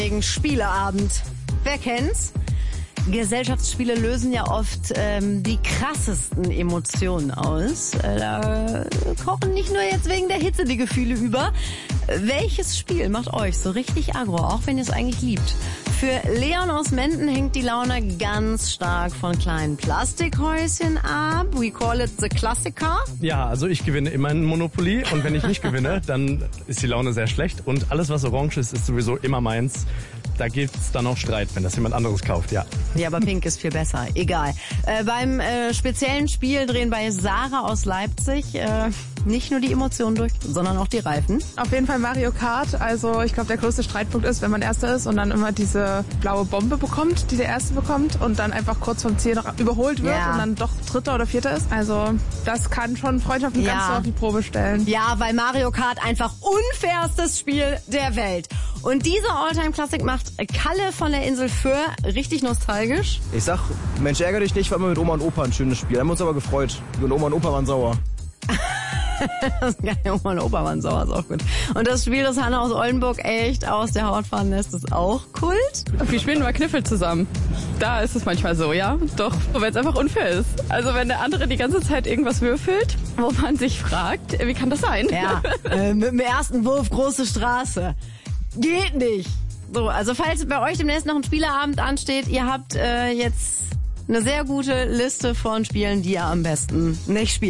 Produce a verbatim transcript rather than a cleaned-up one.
Gegen Spieleabend. Wer kennt's? Gesellschaftsspiele lösen ja oft ähm, die krassesten Emotionen aus. Äh, da kochen nicht nur jetzt wegen der Hitze die Gefühle über. Welches Spiel macht euch so richtig aggro, auch wenn ihr es eigentlich liebt? Für Leon aus Menden hängt die Laune ganz stark von kleinen Plastikhäuschen ab. We call it the Klassiker. Ja, also ich gewinne immer in Monopoly und wenn ich nicht gewinne, dann ist die Laune sehr schlecht. Und alles, was orange ist, ist sowieso immer meins. Da gibt's dann auch Streit, wenn das jemand anderes kauft, ja. Ja, aber Pink ist viel besser. Egal. Äh, beim äh, speziellen Spiel drehen bei Sarah aus Leipzig äh, nicht nur die Emotionen durch, sondern auch die Reifen. Auf jeden Fall Mario Kart. Also ich glaube, der größte Streitpunkt ist, wenn man Erster ist und dann immer diese blaue Bombe bekommt, die der Erste bekommt und dann einfach kurz vom Ziel noch überholt wird Ja. und dann doch Dritter oder Vierter ist. Also das kann schon Freundschaften Ja. ganz so auf die Probe stellen. Ja, weil Mario Kart einfach unfairstes Spiel der Welt. Und diese Alltime-Klassik macht Kalle von der Insel Föhr richtig nostalgisch. Ich sag, Mensch, ärgere dich nicht, war mal mit Oma und Opa ein schönes Spiel. Haben wir uns aber gefreut. Und Oma und Opa waren sauer. Das ist geil, Oma und Opa waren sauer, ist auch gut. Und das Spiel, das Hanna aus Oldenburg echt aus der Haut fahren lässt, ist auch Kult. Wir spielen immer Kniffel zusammen. Da ist es manchmal so, ja. Doch, weil es einfach unfair ist. Also wenn der andere die ganze Zeit irgendwas würfelt, wo man sich fragt, wie kann das sein? Ja, äh, mit dem ersten Wurf große Straße. Geht nicht. So, also falls bei euch demnächst noch ein Spieleabend ansteht, ihr habt äh, jetzt eine sehr gute Liste von Spielen, die ihr am besten nicht spielt.